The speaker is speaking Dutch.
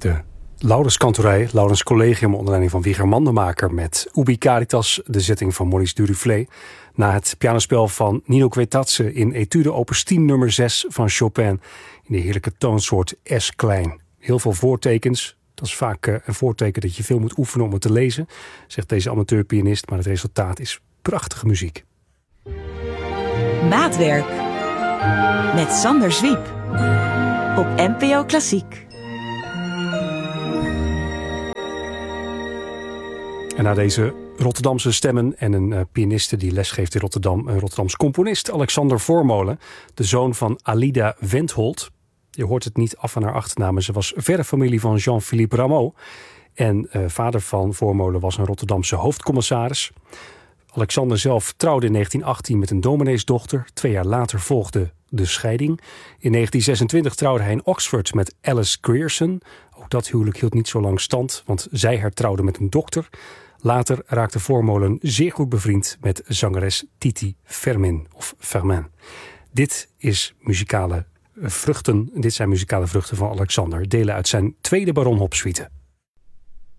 De Laurens Kantorij, Laurens Collegium onder leiding van Wieger Mandemaker met Ubi Caritas, de zetting van Maurice Duruflé, na het pianospel van Nino Guetazze in Etude opus 10 nummer 6 van Chopin in de heerlijke toonsoort S klein. Heel veel voortekens. Dat is vaak een voorteken dat je veel moet oefenen om het te lezen, zegt deze amateurpianist, maar het resultaat is prachtige muziek. Maatwerk met Sander Zwiep op NPO Klassiek. En na deze Rotterdamse stemmen en een pianiste die lesgeeft in Rotterdam, een Rotterdams componist, Alexander Voormolen, de zoon van Alida Wendholt. Je hoort het niet af aan haar achternaam. Ze was verre familie van Jean-Philippe Rameau. En vader van Voormolen was een Rotterdamse hoofdcommissaris. Alexander zelf trouwde in 1918 met een domineesdochter. 2 jaar later volgde de scheiding. In 1926 trouwde hij in Oxford met Alice Grierson. Ook dat huwelijk hield niet zo lang stand, want zij hertrouwde met een dokter. Later raakte Voormolen zeer goed bevriend met zangeres Titi Fermin of Fermin. Dit zijn muzikale vruchten van Alexander, delen uit zijn tweede Baron Hop suite.